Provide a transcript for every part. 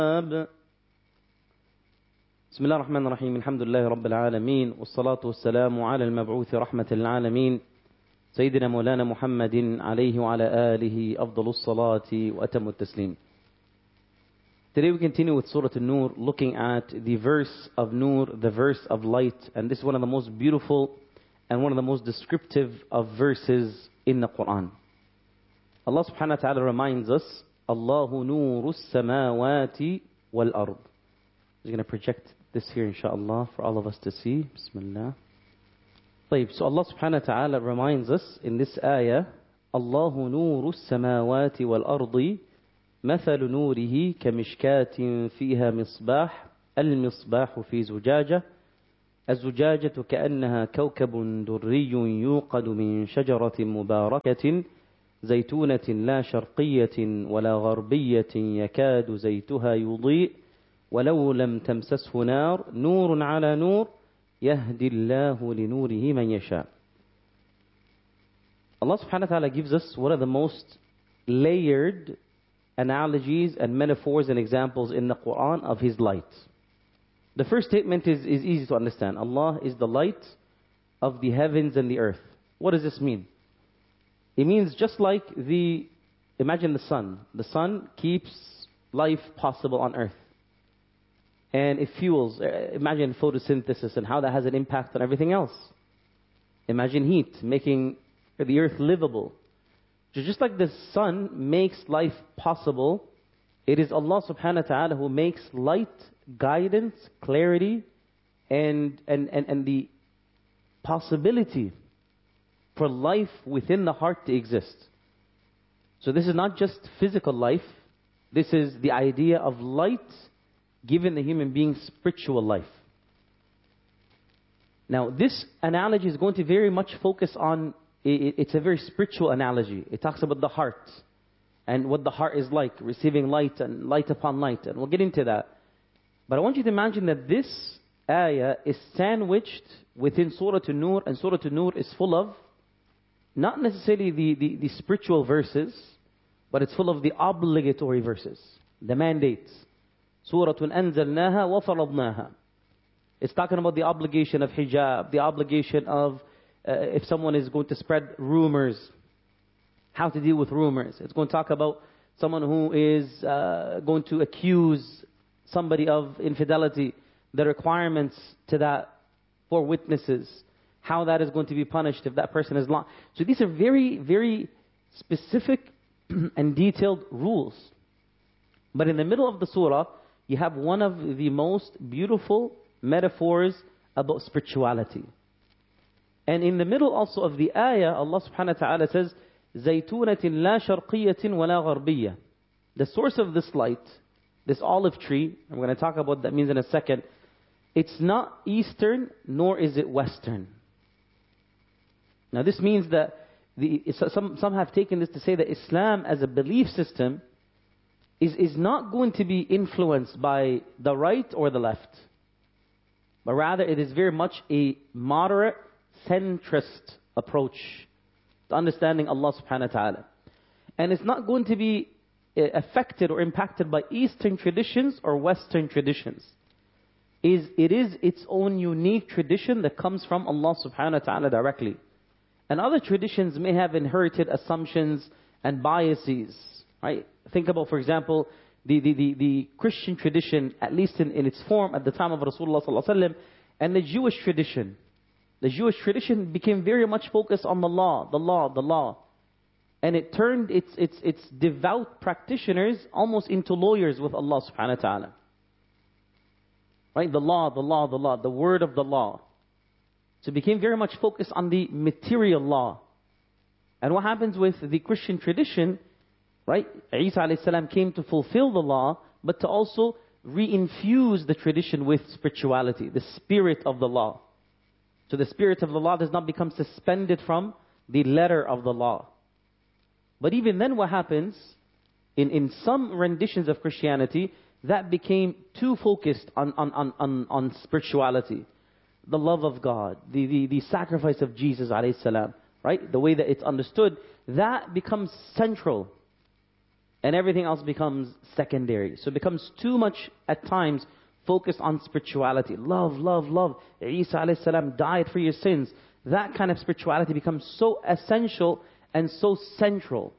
بسم الله الرحمن الرحيم. الحمد لله رب العالمين، والصلاة والسلام على المبعوث رحمة للعالمين سيدنا مولانا محمد عليه وعلى آله أفضل الصلاة وأتم التسليم. Today we continue with Surah An-Nur, looking at the verse of Nur, the verse of light. And this is one of the most beautiful and one of the most descriptive of verses in the Quran. Allah subhanahu wa ta'ala reminds us, Allahu nuru samawati wal ard. We're going to project this here inshallah for all of us to see. Bismillah. So Allah subhanahu wa ta'ala reminds us in this ayah, Allahu nuru samawati wal ardi. مثل نوره كمشكاة فيها مصباح المصباح في زجاجة الزجاجة كأنها كوكب دري يوقد من شجرة مباركة زيتونة لا شرقية ولا غربية يكاد زيتها يضيء ولو لم تمسسه نار نور على نور يهدي الله لنوره من يشاء. Allah subhanahu wa ta'ala gives us one of the most layered analogies and metaphors and examples in the Quran of His light. The first statement is easy to understand. Allah is the light of the heavens and the earth. What does this mean? It means just like imagine the sun. The sun keeps life possible on earth. And it fuels, imagine photosynthesis and how that has an impact on everything else. Imagine heat, making the earth livable. So just like the sun makes life possible, it is Allah subhanahu wa ta'ala who makes light, guidance, clarity, and the possibility for life within the heart to exist. So this is not just physical life. This is the idea of light giving the human being spiritual life. Now this analogy is going to very much focus on, it's a very spiritual analogy. It talks about the heart and what the heart is like, receiving light and light upon light. And we'll get into that. But I want you to imagine that this ayah is sandwiched within Surah An-Nur, and Surah An-Nur is full of not necessarily the spiritual verses, but it's full of the obligatory verses, the mandates. Suratun anzalnaha wa faradnaha. It's talking about the obligation of hijab, the obligation of if someone is going to spread rumors, how to deal with rumors. It's going to talk about someone who is going to accuse somebody of infidelity, the requirements to that for witnesses, how that is going to be punished if that person is lying. So these are very, very specific and detailed rules. But in the middle of the surah, you have one of the most beautiful metaphors about spirituality. And in the middle also of the ayah, Allah subhanahu wa ta'ala says, زَيْتُونَةٍ لَا شَرْقِيَّةٍ وَلَا غَرْبِيَّةٍ. The source of this light, this olive tree, I'm going to talk about what that means in a second, it's not eastern nor is it western. Now this means that some have taken this to say that Islam as a belief system is not going to be influenced by the right or the left, but rather it is very much a moderate, centrist approach to understanding Allah subhanahu wa ta'ala. And it's not going to be affected or impacted by Eastern traditions or Western traditions. It is its own unique tradition that comes from Allah subhanahu wa ta'ala directly. And other traditions may have inherited assumptions and biases, right? Think about, for example, the Christian tradition, at least in its form at the time of Rasulullah sallallahu alaihi wasallam, and the Jewish tradition. The Jewish tradition became very much focused on the law. And it turned its devout practitioners almost into lawyers with Allah subhanahu wa ta'ala. Right? The law, the word of the law. So it became very much focused on the material law. And what happens with the Christian tradition, right? Isa alayhi salam came to fulfill the law, but to also re-infuse the tradition with spirituality, the spirit of the law. So the spirit of the law does not become suspended from the letter of the law. But even then what happens, in some renditions of Christianity, that became too focused on spirituality. The love of God, the sacrifice of Jesus alayhi salam, right? The way that it's understood, that becomes central. and everything else becomes secondary. So it becomes too much at times focused on spirituality. Love, love, love. Isa alayhi salam died for your sins. That kind of spirituality becomes so essential and so central.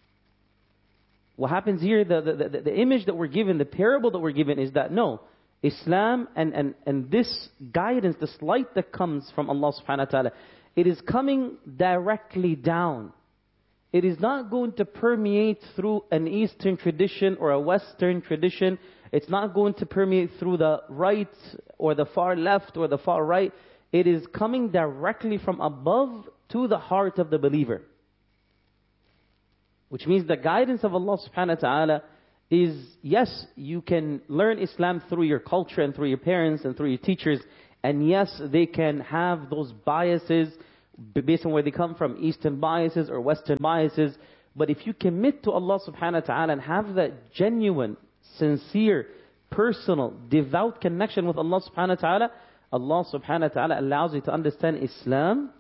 What happens here, the image that we're given, the parable that we're given is that no, Islam and this guidance, this light that comes from Allah subhanahu wa ta'ala, it is coming directly down. It is not going to permeate through an Eastern tradition or a Western tradition. It's not going to permeate through the right or the far left or the far right. It is coming directly from above to the heart of the believer. Which means the guidance of Allah subhanahu wa ta'ala is, yes, you can learn Islam through your culture and through your parents and through your teachers. And yes, they can have those biases based on where they come from, Eastern biases or Western biases. But if you commit to Allah subhanahu wa ta'ala and have that genuine, sincere, personal, devout connection with Allah subhanahu wa ta'ala, Allah subhanahu wa ta'ala allows you to understand Islam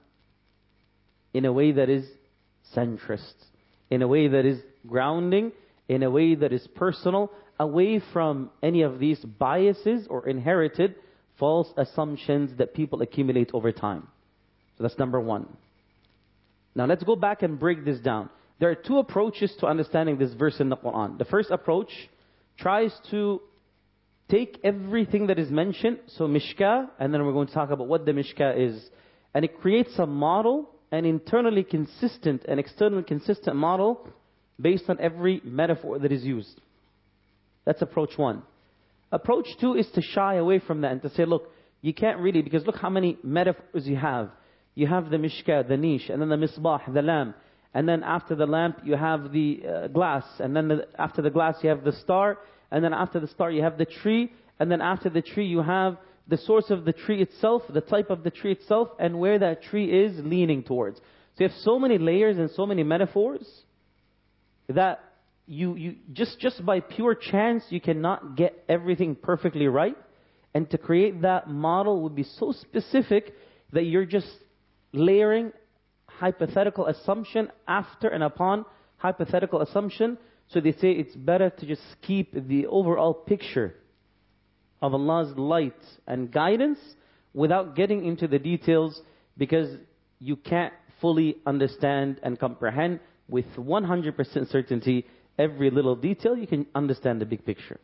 in a way that is centrist, in a way that is grounding, in a way that is personal, away from any of these biases or inherited false assumptions that people accumulate over time. So that's number one. Now let's go back and break this down. There are two approaches to understanding this verse in the Quran. The first approach tries to take everything that is mentioned, so mishkah, and then we're going to talk about what the mishkah is. And it creates a model, an internally consistent and externally consistent model based on every metaphor that is used. That's approach one. Approach two is to shy away from that and to say, look, you can't really, because look how many metaphors you have. You have the mishkah, the niche, and then the misbah, the lamp. And then after the lamp, you have the glass. And then after the glass, you have the star. And then after the star, you have the tree. And then after the tree, you have the source of the tree itself, the type of the tree itself, and where that tree is leaning towards. So you have so many layers and so many metaphors that you just by pure chance, you cannot get everything perfectly right. And to create that model would be so specific that you're just layering hypothetical assumption after and upon hypothetical assumption. So they say it's better to just keep the overall picture of Allah's light and guidance without getting into the details, because you can't fully understand and comprehend with 100% certainty every little detail. You can understand the big picture.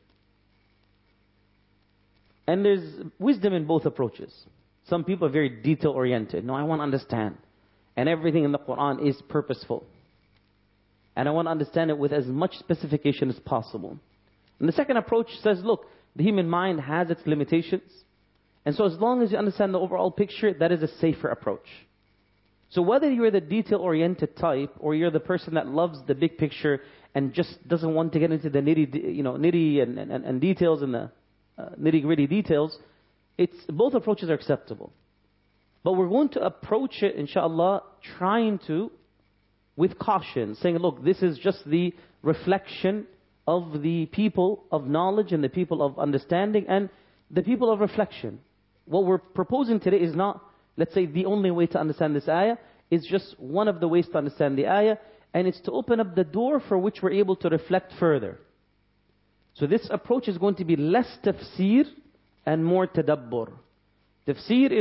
And there's wisdom in both approaches. Some people are very detail-oriented. No, I want to understand. And everything in the Quran is purposeful. And I want to understand it with as much specification as possible. And the second approach says, look, the human mind has its limitations. And so as long as you understand the overall picture, that is a safer approach. So whether you're the detail-oriented type, or you're the person that loves the big picture and just doesn't want to get into the nitty and details and the nitty-gritty details, both approaches are acceptable. But we're going to approach it, inshallah, trying to, with caution, saying, look, this is just the reflection of the people of knowledge and the people of understanding and the people of reflection. What we're proposing today is not, let's say, the only way to understand this ayah. It's just one of the ways to understand the ayah, and it's to open up the door for which we're able to reflect further. So this approach is going to be less tafsir and more tadabbur. Tafsir